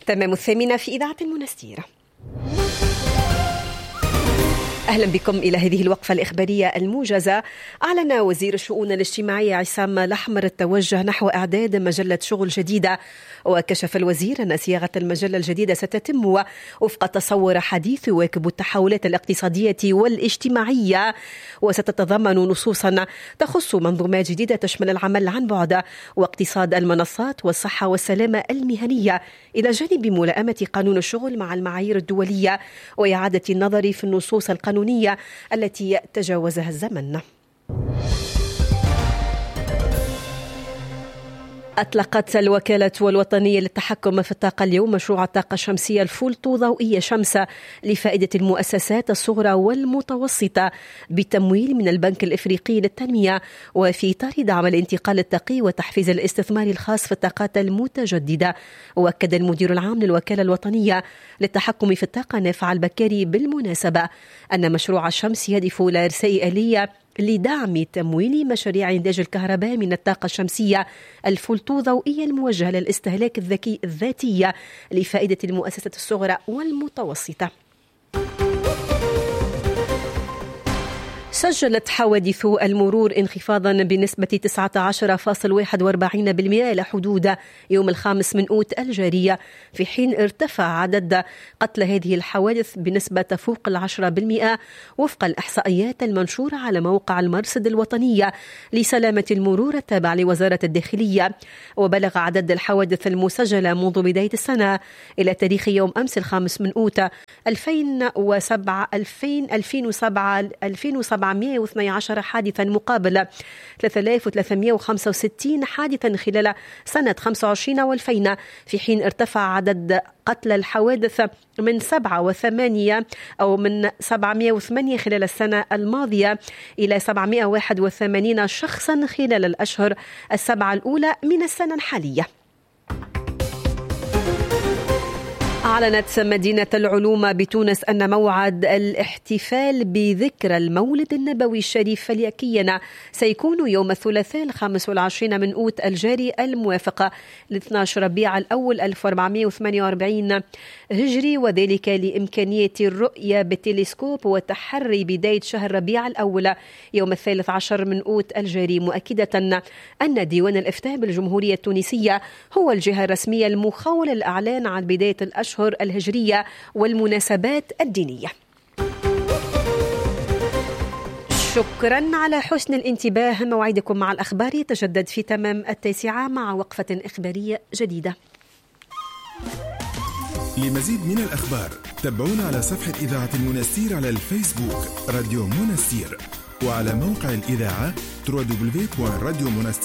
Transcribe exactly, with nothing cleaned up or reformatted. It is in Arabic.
تمام الثامنة في إذاعة المنستير. أهلا بكم إلى هذه الوقفة الإخبارية الموجزة. أعلن وزير الشؤون الاجتماعية عصام الأحمر التوجه نحو إعداد مجلة شغل جديدة، وكشف الوزير أن صياغة المجلة الجديدة ستتم وفق تصور حديث يواكب التحولات الاقتصادية والاجتماعية، وستتضمن نصوصا تخص منظومات جديدة تشمل العمل عن بعد واقتصاد المنصات والصحة والسلامة المهنية، إلى جانب ملائمة قانون الشغل مع المعايير الدولية وإعادة النظر في النصوص القانونية التي تجاوزها الزمن. أطلقت الوكالة الوطنية للتحكم في الطاقة اليوم مشروع الطاقة الشمسية الفولتو ضوئية شمس لفائدة المؤسسات الصغرى والمتوسطة بتمويل من البنك الإفريقي للتنمية، وفي إطار دعم الانتقال الطاقي وتحفيز الاستثمار الخاص في الطاقات المتجددة. وأكد المدير العام للوكالة الوطنية للتحكم في الطاقة نافع البكاري بالمناسبة أن مشروع الشمس يهدف إلى إرساء آلية لدعم تمويل مشاريع إنتاج الكهرباء من الطاقة الشمسية الفولتو ضوئية الموجهة للاستهلاك الذكي الذاتية لفائدة المؤسسات الصغرى والمتوسطة. سجلت حوادث المرور انخفاضا بنسبة تسعة عشر فاصلة واحد وأربعين بالمئة إلى حدود يوم الخامس من أوت الجارية، في حين ارتفع عدد قتل هذه الحوادث بنسبة تفوق العشرة بالمئة وفق الإحصائيات المنشورة على موقع المرصد الوطنية لسلامة المرور التابع لوزارة الداخلية. وبلغ عدد الحوادث المسجلة منذ بداية السنة إلى تاريخ يوم أمس الخامس من أوت ألفين وسبعة ألفين وسبعمئة واثني عشر حادثا مقابل ثلاثة آلاف وثلاثمئة وخمسة وستين حادثا خلال سنة خمسة وعشرين والفين، في حين ارتفع عدد قتل الحوادث من سبعة وثمانية أو من سبعمئة وثمانية خلال السنة الماضية إلى سبعمئة وواحد وثمانين شخصا خلال الأشهر السبعة الأولى من السنة الحالية. أعلنت مدينة العلوم بتونس أن موعد الاحتفال بذكرى المولد النبوي الشريف فلكيا سيكون يوم الثلاثاء الخامس والعشرين من أوت الجاري الموافق لاثني عشر ربيع الأول ألف وأربعمئة وثمانية وأربعين هجري، وذلك لإمكانية الرؤية بالتلسكوب وتحري بداية شهر ربيع الأول يوم الثالث عشر من أوت الجاري، مؤكدة أن ديوان الإفتاء بالجمهورية التونسية هو الجهة الرسمية المخولة للإعلان عن بداية الأشهر الهجرية والمناسبات الدينية. شكرا على حسن الانتباه. موعدكم مع الأخبار يتجدد في تمام التاسعة مع وقفة إخبارية جديدة. لمزيد من الأخبار تابعونا على صفحة إذاعة المنستير على الفيسبوك راديو منستير، وعلى موقع الإذاعة دبليو دبليو دبليو دوت راديو منستير